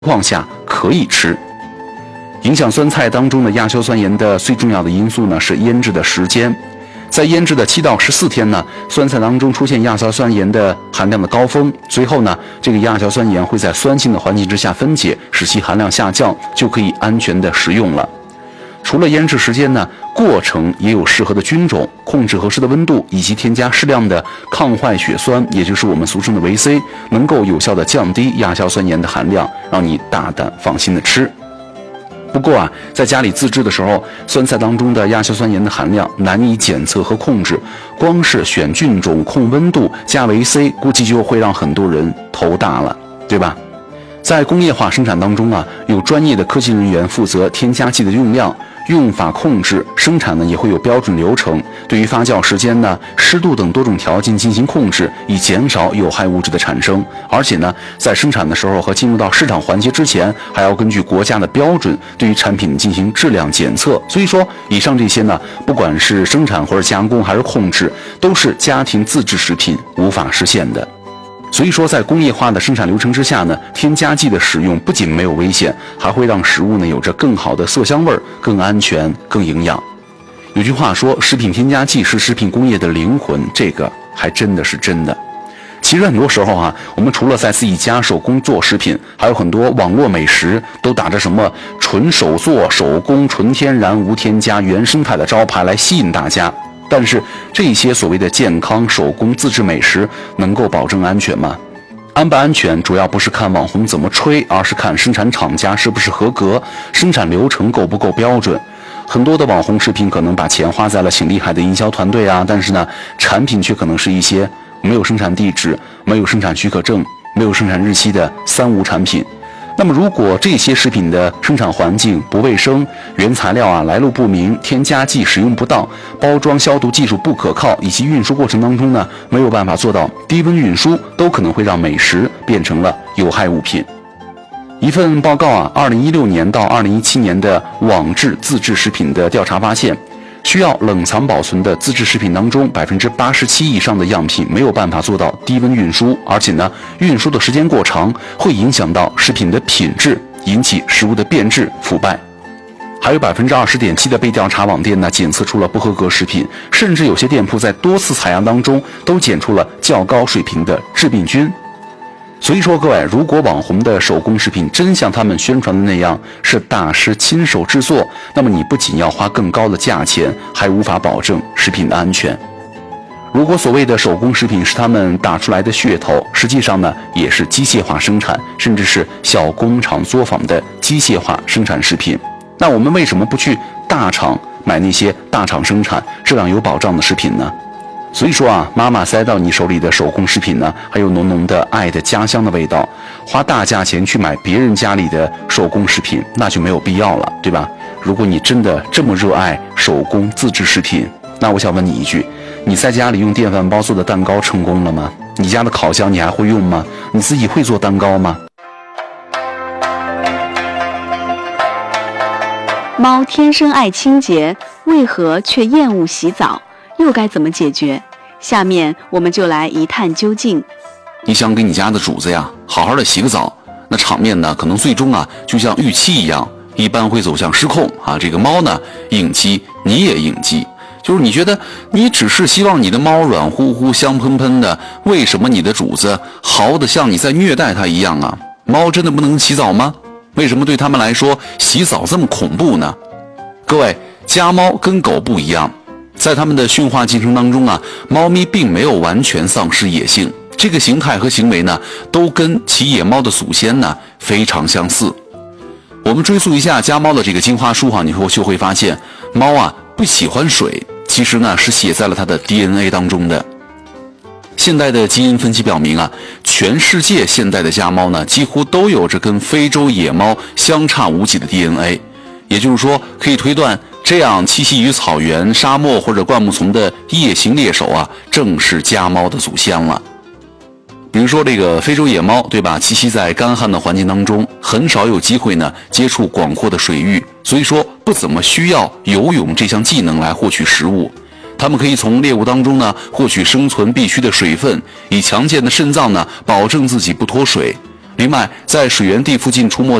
况下可以吃。影响酸菜当中的亚硝酸盐的最重要的因素呢是腌制的时间。在腌制的7到14天呢，酸菜当中出现亚硝酸盐的含量的高峰，随后呢，这个亚硝酸盐会在酸性的环境之下分解，使其含量下降，就可以安全的食用了。除了腌制时间呢，过程也有适合的菌种，控制合适的温度，以及添加适量的抗坏血酸，也就是我们俗称的维 C， 能够有效的降低亚硝酸盐的含量，让你大胆放心的吃。不过啊，在家里自制的时候，酸菜当中的亚硝酸盐的含量难以检测和控制，光是选菌种、控温度、加维 C， 估计就会让很多人头大了，对吧？在工业化生产当中啊，有专业的科技人员负责添加剂的用量、用法控制，生产呢也会有标准流程，对于发酵时间呢、湿度等多种条件进行控制，以减少有害物质的产生。而且呢，在生产的时候和进入到市场环节之前，还要根据国家的标准，对于产品进行质量检测。所以说，以上这些呢，不管是生产或者加工还是控制，都是家庭自制食品无法实现的。所以说，在工业化的生产流程之下呢，添加剂的使用不仅没有危险，还会让食物呢有着更好的色香味儿，更安全、更营养。有句话说，食品添加剂是食品工业的灵魂，这个还真的是真的。其实很多时候啊，我们除了在自己家手工做食品，还有很多网络美食都打着什么纯手做、手工、纯天然、无添加、原生态的招牌来吸引大家。但是这些所谓的健康手工自制美食能够保证安全吗？安不安全主要不是看网红怎么吹，而是看生产厂家是不是合格，生产流程够不够标准。很多的网红食品可能把钱花在了请厉害的营销团队啊，但是呢，产品却可能是一些没有生产地址、没有生产许可证、没有生产日期的三无产品。那么如果这些食品的生产环境不卫生，原材料啊来路不明，添加剂使用不当，包装消毒技术不可靠，以及运输过程当中呢没有办法做到低温运输，都可能会让美食变成了有害物品。一份报告啊，2016年到2017年的网制自制食品的调查发现，需要冷藏保存的自制食品当中，87%以上的样品没有办法做到低温运输，而且呢，运输的时间过长，会影响到食品的品质，引起食物的变质、腐败。还有20.7%的被调查网店呢，检测出了不合格食品，甚至有些店铺在多次采样当中都检出了较高水平的致病菌。所以说，各位，如果网红的手工食品真像他们宣传的那样是大师亲手制作，那么你不仅要花更高的价钱，还无法保证食品的安全。如果所谓的手工食品是他们打出来的噱头，实际上呢，也是机械化生产，甚至是小工厂作坊的机械化生产食品。那我们为什么不去大厂买那些大厂生产、质量有保障的食品呢？所以说啊，妈妈塞到你手里的手工食品呢，还有浓浓的爱的家乡的味道，花大价钱去买别人家里的手工食品，那就没有必要了，对吧？如果你真的这么热爱手工自制食品，那我想问你一句，你在家里用电饭煲做的蛋糕成功了吗？你家的烤箱你还会用吗？你自己会做蛋糕吗？ 猫天生爱清洁，为何却厌恶洗澡？又该怎么解决？下面我们就来一探究竟。 你想给你家的主子呀好好的洗个澡，那场面呢可能最终啊就像预期一样，一般会走向失控啊。这个猫呢应激，你也应激，就是你觉得你只是希望你的猫软乎乎香喷喷的，为什么你的主子嚎得像你在虐待它一样啊？猫真的不能洗澡吗？为什么对他们来说洗澡这么恐怖呢？各位，家猫跟狗不一样，在它们的驯化进程当中啊，猫咪并没有完全丧失野性，这个形态和行为呢，都跟骑野猫的祖先呢非常相似。我们追溯一下家猫的这个进化树你就会发现，猫啊不喜欢水，其实呢是写在了它的 DNA 当中的。现代的基因分析表明啊，全世界现代的家猫呢，几乎都有着跟非洲野猫相差无几的 DNA， 也就是说，可以推断，这样栖息于草原、沙漠或者灌木丛的夜行猎手啊，正是家猫的祖先了。比如说这个非洲野猫，对吧？栖息在干旱的环境当中，很少有机会呢接触广阔的水域，所以说不怎么需要游泳这项技能来获取食物。它们可以从猎物当中呢获取生存必需的水分，以强健的肾脏呢保证自己不脱水。 另外，在水源地附近出没